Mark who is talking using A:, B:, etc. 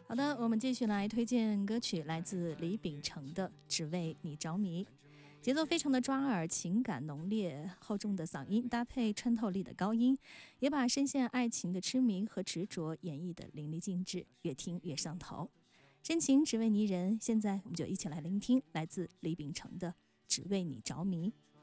A: 好的，我们继续来推荐歌曲，来自李秉承的《只为你着迷》。节奏非常的抓耳，情感浓烈，厚重的嗓音搭配穿透力的高音，也把深陷爱情的痴迷和执着演绎得淋漓尽致，越听越上头。深情只为泥人，现在我们就一起来聆听来自李秉承的《只为你着迷》。